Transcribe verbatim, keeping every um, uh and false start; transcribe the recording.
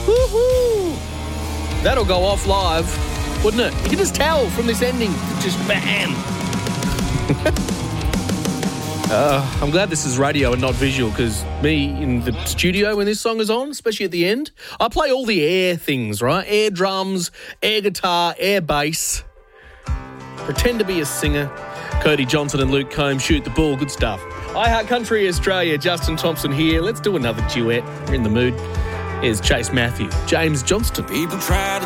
Woohoo! That'll go off live, wouldn't it? You can just tell from this ending. Just bam. uh, I'm glad this is radio and not visual, because me in the studio when this song is on, especially at the end, I play all the air things, right? Air drums, air guitar, air bass. Pretend to be a singer. Cody Johnson and Luke Combs shoot the ball. Good stuff. I Heart Country Australia. Justin Thompson here. Let's do another duet. We're in the mood. Here's Chase Matthew, James Johnston. People try to